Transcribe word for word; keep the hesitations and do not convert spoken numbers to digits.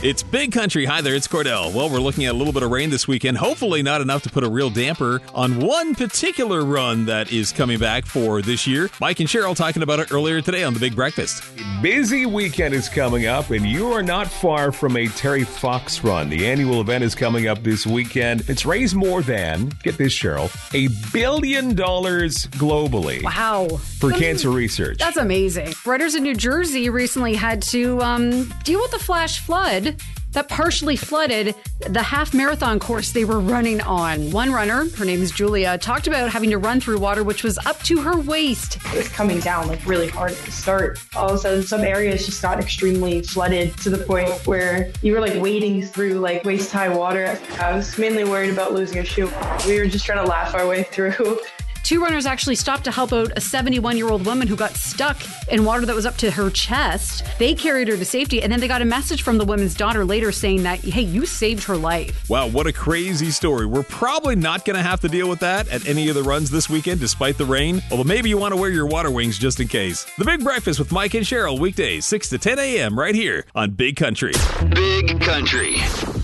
It's Big Country. Hi there, it's Cordell. Well, we're looking at a little bit of rain this weekend. Hopefully not enough to put a real damper on one particular run that is coming back for this year. Mike and Cheryl talking about it earlier today on The Big Breakfast. A busy weekend is coming up, and you are not far from a Terry Fox run. The annual event is coming up this weekend. It's raised more than, get this, Cheryl, a billion dollars globally. Wow. For that's, cancer research. That's amazing. Writers in New Jersey recently had to um, deal with the flash flood that partially flooded the half marathon course they were running on. One runner, her name is Julia, talked about having to run through water which was up to her waist. It was coming down like really hard at the start. All of a sudden, some areas just got extremely flooded to the point where you were like wading through like waist-high water. I was mainly worried about losing a shoe. We were just trying to laugh our way through. Two runners actually stopped to help out a seventy-one-year-old woman who got stuck in water that was up to her chest. They carried her to safety, and then they got a message from the woman's daughter later saying that, hey, you saved her life. Wow, what a crazy story. We're probably not going to have to deal with that at any of the runs this weekend, despite the rain. Although maybe you want to wear your water wings just in case. The Big Breakfast with Mike and Cheryl, weekdays, six to ten a.m. right here on Big Country. Big Country.